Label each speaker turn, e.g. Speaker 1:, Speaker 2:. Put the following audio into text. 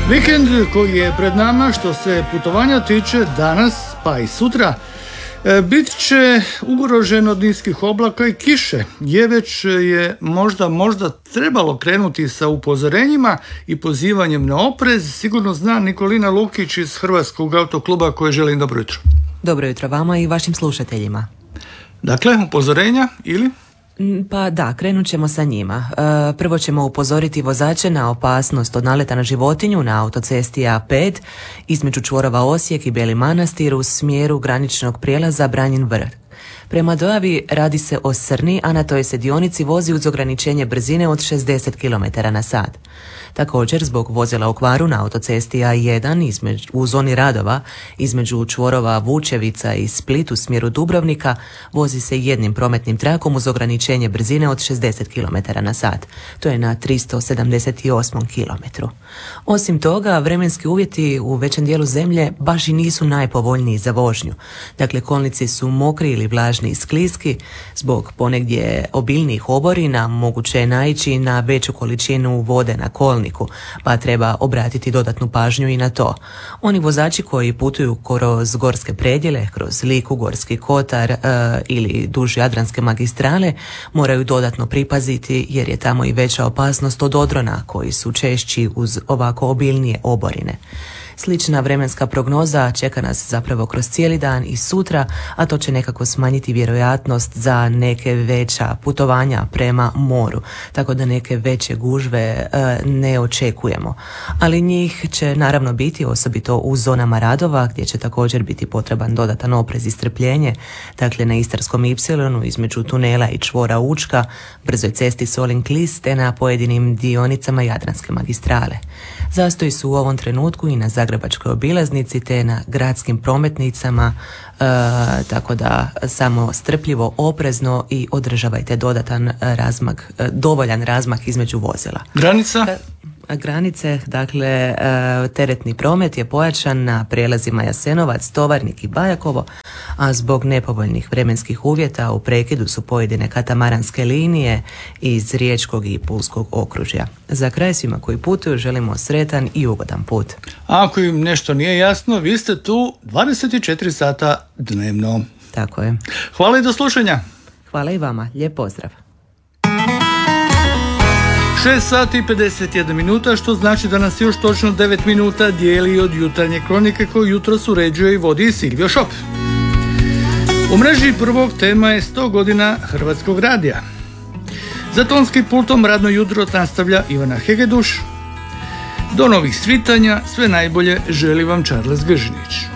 Speaker 1: Vikend koji je pred nama što se putovanja tiče danas pa i sutra bit će ugrožen od niskih oblaka i kiše. Već je možda trebalo krenuti sa upozorenjima i pozivanjem na oprez. Sigurno zna Nikolina Lukić iz Hrvatskog autokluba koje želim dobro jutro.
Speaker 2: Dobro jutro vama i vašim slušateljima.
Speaker 1: Dakle, upozorenja ili?
Speaker 2: Pa da, krenut ćemo sa njima. Prvo ćemo upozoriti vozače na opasnost od naleta na životinju na autocesti A5 između čvorova Osijek i Beli Manastir u smjeru graničnog prijelaza Branjin Vrh. Prema dojavi radi se o srni, a na toj se dionici vozi uz ograničenje brzine od 60 km/h. Također, zbog vozila u kvaru na autocesti A1 u zoni radova između čvorova Vučevica i Split u smjeru Dubrovnika vozi se jednim prometnim trakom uz ograničenje brzine od 60 km/h. To je na 378 km. Osim toga, vremenski uvjeti u većem dijelu zemlje baš i nisu najpovoljniji za vožnju. Dakle, kolnici su mokri ili vlažni i skliski. Zbog ponegdje obilnijih oborina moguće je naići na veću količinu vode na kolniku, pa treba obratiti dodatnu pažnju i na to. Oni vozači koji putuju kroz gorske predjele, kroz Liku, Gorski kotar ili duž Jadranske magistrale moraju dodatno pripaziti jer je tamo i veća opasnost od odrona koji su češći uz ovako obilnije oborine. Slična vremenska prognoza čeka nas zapravo kroz cijeli dan i sutra, a to će nekako smanjiti vjerojatnost za neke veća putovanja prema moru, tako da neke veće gužve ne očekujemo. Ali njih će naravno biti osobito u zonama radova gdje će također biti potreban dodatan oprez i strpljenje, dakle na Istarskom Ipsilonu između tunela i čvora Učka, brzoj cesti Solin-Klis te na pojedinim dionicama Jadranske magistrale. Zastoji su u ovom trenutku i na Zagrebačkoj obilaznici te na gradskim prometnicama, tako da samo strpljivo, oprezno i održavajte dovoljan razmak između vozila.
Speaker 1: Granica?
Speaker 2: Granice, dakle, teretni promet je pojačan na prijelazima Jasenovac, Tovarnik i Bajakovo, a zbog nepovoljnih vremenskih uvjeta u prekidu su pojedine katamaranske linije iz Riječkog i Pulskog okružja. Za kraj svima koji putuju želimo sretan i ugodan put.
Speaker 1: A ako im nešto nije jasno, vi ste tu 24 sata dnevno.
Speaker 2: Tako je.
Speaker 1: Hvala i do slušanja.
Speaker 2: Hvala i vama. Lijep pozdrav.
Speaker 1: 6 sati i 51 minuta, što znači da nas još točno 9 minuta dijeli od jutarnje kronike koju jutros uređuje i vodi Silvio Šop. U mreži prvog tema je 100 godina Hrvatskog radija. Za tonskim pultom radno jutro nastavlja Ivana Hegeduš. Do novih svitanja sve najbolje želi vam Charles Gržinić.